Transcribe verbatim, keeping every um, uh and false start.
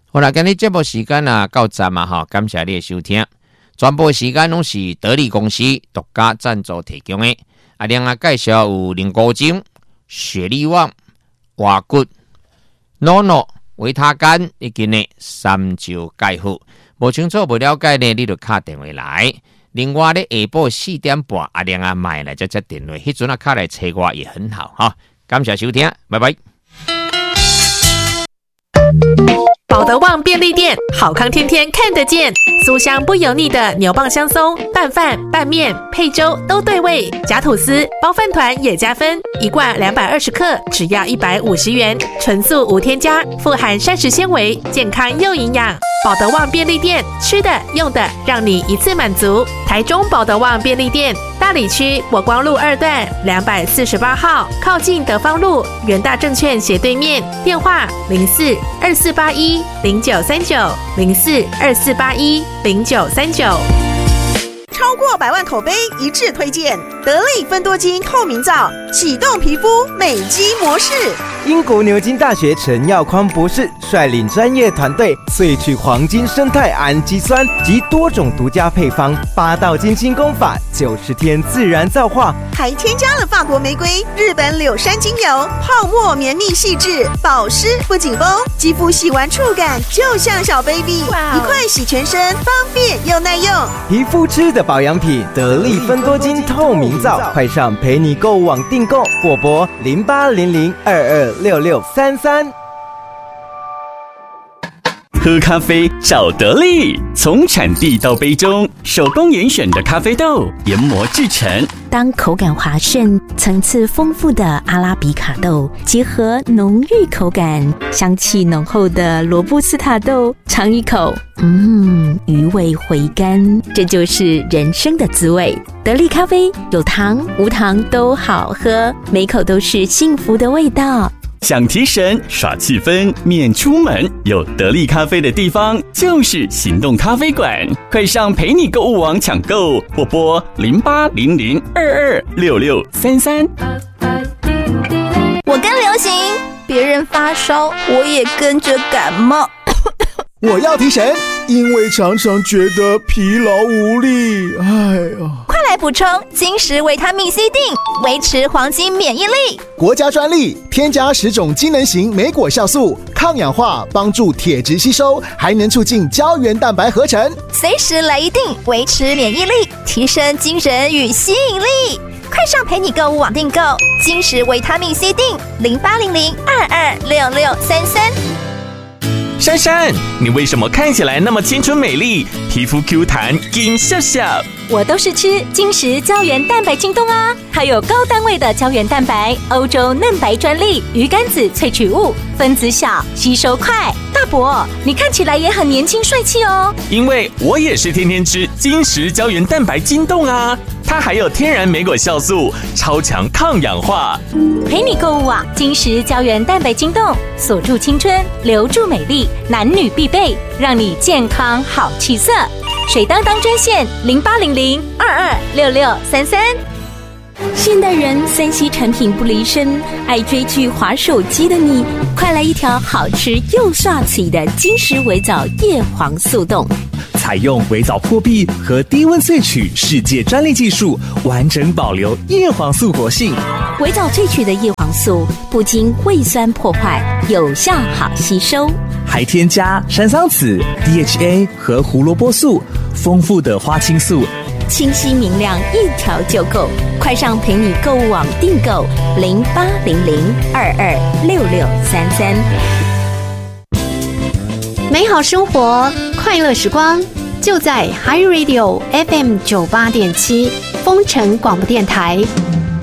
好啦，今日节目时间啊到站啊哈，感谢你的收听。全部时间拢是得力公司独家赞助提供的。啊，另外介绍有灵骨精、雪利旺、瓦骨、诺诺、维他干以及呢三九钙护。无清楚、无了解呢，你就打电话来。另外呢，下晡四点半啊，另外买来再接电话，迄阵啊卡来找我也很好哈。感谢收听，拜拜。 保德旺便利店，好康天天看得见，酥香不油腻的牛蒡香松，拌饭、拌面、配粥都对味，夹吐司、包饭团也加分，一罐两百二十克，只要一百五十元，纯素无添加，富含膳食纤维，健康又营养。保德旺便利店，吃的用的让你一次满足。台中保德旺便利店，大里区国光路二段两百四十八号，靠近德芳路元大证券斜对面，电话零四二四八一零九三九零四二四八一零九三九。 超过百万口碑一致推荐得力芬多精透明皂，启动皮肤美肌模式。 英国牛津大学陈耀匡博士率领专业团队萃取黄金生态氨基酸及多种独家配方，八道金星功法，九十天自然皂化， 还添加了法国玫瑰、日本柳杉精油，泡沫绵密细致，保湿不紧绷，肌肤洗完触感就像小 baby， 一块洗全身，方便又耐用。 皮肤吃的保养品，得力芬多精透明皂，快上陪你购物网订购，或拨零八零零二二六六三三。 喝咖啡找得力，从产地到杯中，手工严选的咖啡豆研磨制成。 当口感滑顺、层次丰富的阿拉比卡豆结合浓郁口感、香气浓厚的罗布斯塔豆，尝一口，嗯，余味回甘，这就是人生的滋味。得力咖啡有糖无糖都好喝，每口都是幸福的味道。 想提神耍气氛免出门，有得力咖啡的地方就是行动咖啡馆，快上陪你购物网抢购，或拨零八零零二二六六三三。 我跟流行，别人发烧我也跟着感冒。 我要提神，因为常常觉得疲劳无力。哎呀， 快来补充金石维他命 C 锭，维持黄金免疫力。 国家专利，添加十种机能型莓果酵素，抗氧化，帮助铁质吸收，还能促进胶原蛋白合成。 随时来一锭，维持免疫力，提升精神与吸引力。快上陪你购物网订购金石维他命 C 锭，零八零零二二六六三三。 珊珊，你为什么看起来那么青春美丽，皮肤 Q 弹金笑笑？ 我都是吃金石胶原蛋白晶冻啊，它有高单位的胶原蛋白，欧洲嫩白专利，鱼肝子萃取物，分子小，吸收快。大伯，你看起来也很年轻帅气哦。 因为我也是天天吃金石胶原蛋白晶冻啊，它还有天然莓果酵素，超强抗氧化。 陪你购物网，金石胶原蛋白晶冻，锁住青春，留住美丽，男女必备，让你健康好气色。水当当专线零八零零二二六六三三。 现代人三 C 产品不离身，爱追剧滑手机的你，快来一条好吃又刷嘴的金石微藻叶黄素冻。 采用微藻破壁和低温萃取世界专利技术，完整保留叶黄素活性。 微藻萃取的叶黄素不经胃酸破坏，有效好吸收， 还添加山桑子、D H A 和胡萝卜素，丰富的花青素， 清晰明亮，一条就够。快上陪你购物网订购零八零零二二六六三三。 美好生活，快乐时光，就在 Hi Radio F M 九八点七风城广播电台。